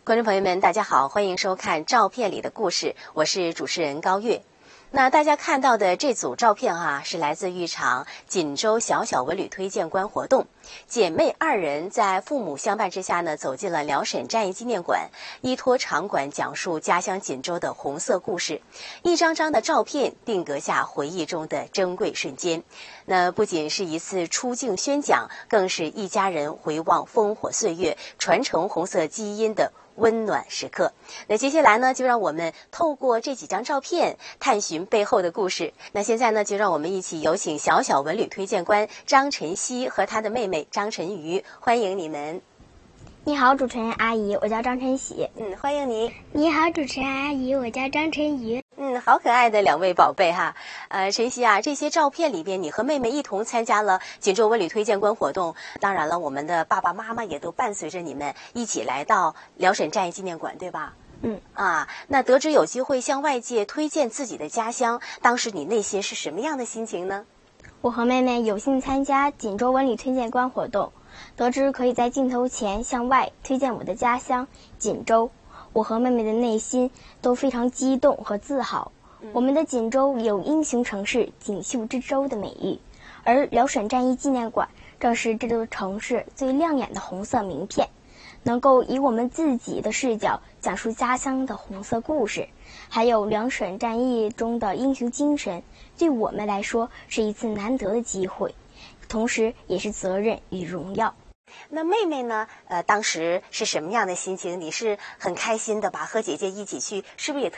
观众朋友们，大家好，欢迎收看《照片里的故事》，我是主持人高月。那大家看到的这组照片是来自一场锦州小小文旅推荐官活动。姐妹2人在父母相伴之下呢，走进了辽沈战役纪念馆，依托场馆讲述家乡锦州的红色故事。一张张的照片定格下回忆中的珍贵瞬间。那不仅是一次出境宣讲，更是一家人回望烽火岁月，传承红色基因的温暖时刻。那接下来呢，就让我们透过这几张照片探寻背后的故事。那现在呢，就让我们一起有请小小文旅推荐官张晨曦和她的妹妹张晨瑜，欢迎你们。 你好，主持人阿姨，我叫张晨曦。 欢迎你。 你好，主持人阿姨，我叫张晨瑜。 好可爱的2位宝贝哈。晨曦啊，这些照片里边，你和妹妹一同参加了锦州文旅推荐官活动。当然了，我们的爸爸妈妈也都伴随着你们一起来到辽沈战役纪念馆，对吧？那得知有机会向外界推荐自己的家乡，当时你内心是什么样的心情呢？ 我和妹妹有幸参加锦州文旅推荐官活动，得知可以在镜头前向外推荐我的家乡锦州，我和妹妹的内心都非常激动和自豪。我们的锦州有英雄城市锦绣之州的美誉，而辽沈战役纪念馆正是这座城市最亮眼的红色名片，能够以我们自己的视角讲述家乡的红色故事，还有辽沈战役中的英雄精神，对我们来说是一次难得的机会，同时也是责任与荣耀。 那妹妹呢？当时是什么样的心情？你是很开心的吧？和姐姐一起去，是不是也特